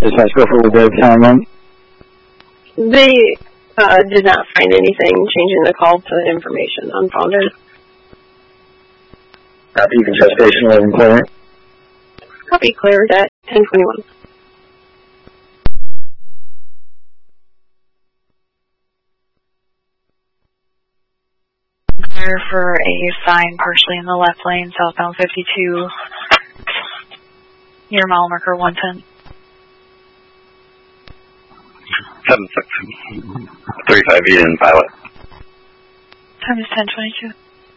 Dispatch for the time. They did not find anything changing the call to information unfounded. Copy, you can check station 11 clear. Copy, cleared at 10:21. Clear for a sign partially in the left lane, southbound 52, near mile marker 110. 7-6, 35 in pilot. Time is 10:22.